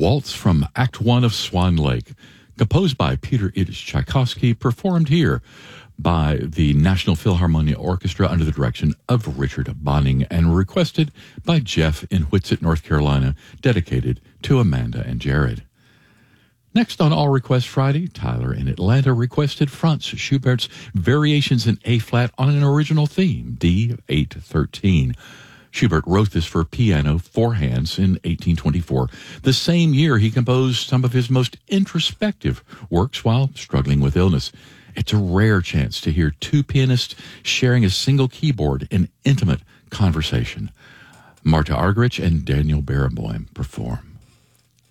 Waltz from Act One of Swan Lake, composed by Peter Ilyich Tchaikovsky, performed here by the National Philharmonia Orchestra under the direction of Richard Bonning and requested by Jeff in Whitsett, North Carolina, dedicated to Amanda and Jared. Next on All Request Friday, Tyler in Atlanta requested Franz Schubert's Variations in A-flat on an original theme, D813. Schubert wrote this for piano, four hands, in 1824. The same year, he composed some of his most introspective works while struggling with illness. It's a rare chance to hear two pianists sharing a single keyboard in intimate conversation. Marta Argerich and Daniel Barenboim perform.